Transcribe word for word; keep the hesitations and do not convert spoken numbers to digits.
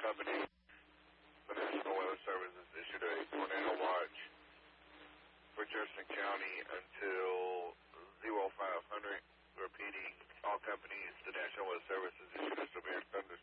company, the National Weather Service, has issued a tornado watch for Jefferson County until zero five hundred. Repeating, all companies, the National Weather Service has issued a severe thunder